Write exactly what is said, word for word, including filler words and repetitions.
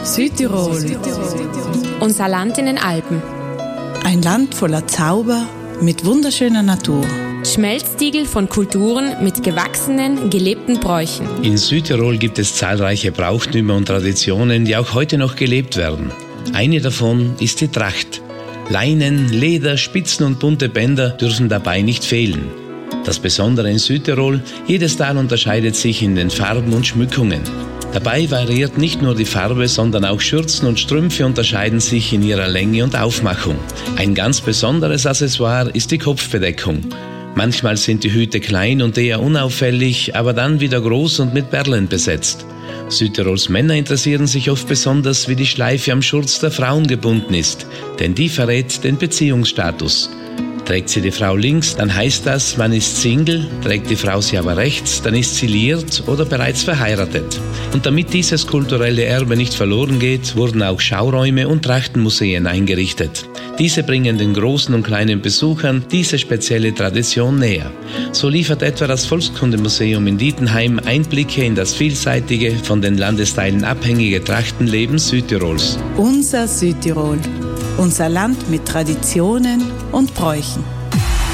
Südtirol. Unser Land in den Alpen. Ein Land voller Zauber mit wunderschöner Natur. Schmelztiegel von Kulturen mit gewachsenen, gelebten Bräuchen. In Südtirol gibt es zahlreiche Brauchtümer und Traditionen, die auch heute noch gelebt werden. Eine davon ist die Tracht. Leinen, Leder, Spitzen und bunte Bänder dürfen dabei nicht fehlen. Das Besondere in Südtirol, jedes Tal unterscheidet sich in den Farben und Schmückungen. Dabei variiert nicht nur die Farbe, sondern auch Schürzen und Strümpfe unterscheiden sich in ihrer Länge und Aufmachung. Ein ganz besonderes Accessoire ist die Kopfbedeckung. Manchmal sind die Hüte klein und eher unauffällig, aber dann wieder groß und mit Perlen besetzt. Südtirols Männer interessieren sich oft besonders, wie die Schleife am Schurz der Frauen gebunden ist, denn die verrät den Beziehungsstatus. Trägt sie die Frau links, dann heißt das, man ist Single, trägt die Frau sie aber rechts, dann ist sie liiert oder bereits verheiratet. Und damit dieses kulturelle Erbe nicht verloren geht, wurden auch Schauräume und Trachtenmuseen eingerichtet. Diese bringen den großen und kleinen Besuchern diese spezielle Tradition näher. So liefert etwa das Volkskundemuseum in Dietenheim Einblicke in das vielseitige, von den Landesteilen abhängige Trachtenleben Südtirols. Unser Südtirol. Unser Land mit Traditionen und Bräuchen.